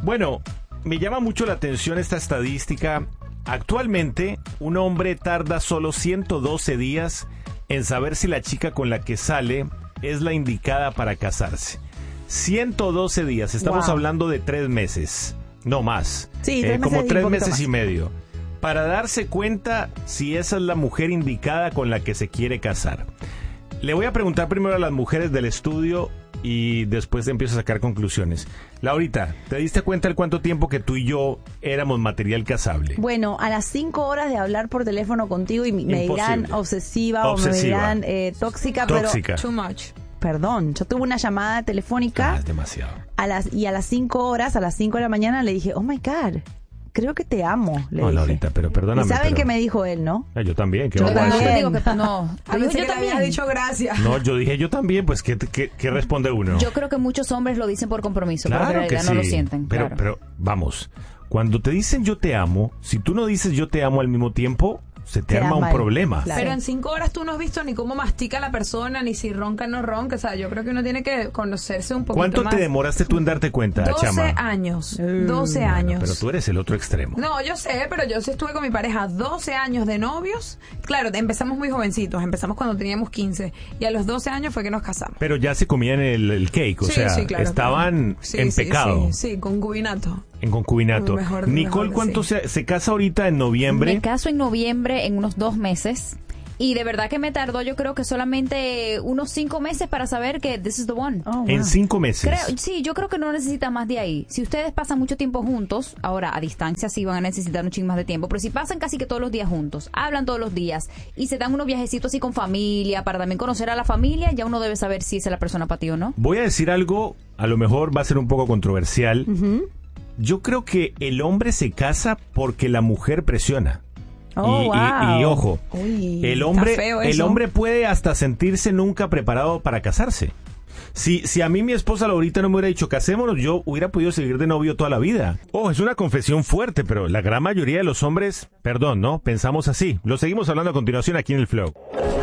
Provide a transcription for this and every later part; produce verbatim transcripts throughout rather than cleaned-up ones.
Bueno, me llama mucho la atención esta estadística. Actualmente, un hombre tarda solo ciento doce días en saber si la chica con la que sale es la indicada para casarse. ciento doce días, estamos Wow. hablando de tres meses, no más. Sí, Eh, tres meses como y un tres poquito meses y más. medio. Para darse cuenta si esa es la mujer indicada con la que se quiere casar. Le voy a preguntar primero a las mujeres del estudio y después empiezo a sacar conclusiones. Laurita, ¿te diste cuenta el cuánto tiempo que tú y yo éramos material casable? Bueno, a las cinco horas de hablar por teléfono contigo y me dirán Imposible. obsesiva, o me Obsesiva. dirán eh, tóxica, Tóxica. Too much. pero perdón, yo tuve una llamada telefónica Ah, es demasiado. a las y a las cinco horas, a las cinco de la mañana le dije, oh my God, creo que te amo, le No, dije. Laurita, pero perdóname. ¿Y saben pero- qué me dijo él, no? Ah, yo también, ¿qué Yo vamos a también. hacer? digo que no. A Digo, veces yo que le habías también. dicho gracias. No, yo dije yo también, pues ¿qué, qué, qué responde uno? Yo creo que muchos hombres lo dicen por compromiso, Claro pero en que realidad no sí, lo sienten. Pero, claro. pero, vamos, cuando te dicen yo te amo, si tú no dices yo te amo al mismo tiempo, se te Queda arma un mal. problema. Claro. Pero en cinco horas tú no has visto ni cómo mastica la persona, ni si ronca o no ronca. O sea, yo creo que uno tiene que conocerse un poquito ¿Cuánto más. te demoraste tú en darte cuenta, doce Chama? años. Mm. doce Bueno, años. pero tú eres el otro extremo. No, yo sé, pero yo sí estuve con mi pareja doce años de novios. Claro, empezamos muy jovencitos, empezamos cuando teníamos quince. Y a los doce años fue que nos casamos. Pero ya se comían el, el cake, o Sí, sea, sí, claro, estaban claro. Sí, en sí, pecado, Sí, sí, concubinato. en concubinato. Mejor- Nicole, mejor, ¿cuánto sí. se, se casa ahorita en noviembre? Me caso en noviembre, en unos dos meses. Y de verdad que me tardó, yo creo que solamente unos cinco meses para saber que this is the one. Oh, wow. En cinco meses. Creo, sí, yo creo que no necesita más de ahí. Si ustedes pasan mucho tiempo juntos, ahora a distancia sí van a necesitar un ching más de tiempo, pero si pasan casi que todos los días juntos, hablan todos los días y se dan unos viajecitos así con familia, para también conocer a la familia, ya uno debe saber si esa es la persona para ti o no. Voy a decir algo, a lo mejor va a ser un poco controversial. Yo creo que el hombre se casa porque la mujer presiona. Oh, y, y- wow. y ojo, Uy, el hombre, está feo el eso. hombre puede hasta sentirse nunca preparado para casarse. Si, si a mí mi esposa Laurita no me hubiera dicho casémonos, yo hubiera podido seguir de novio toda la vida. Oh, es una confesión fuerte, pero la gran mayoría de los hombres, perdón, ¿no? Pensamos así. Lo seguimos hablando a continuación aquí en el Flow.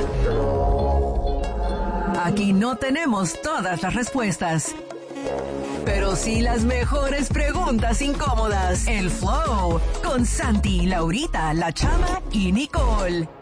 Aquí no tenemos todas las respuestas, pero sí las mejores preguntas incómodas. El Flow con Santi, Laurita, La Chama y Nicole.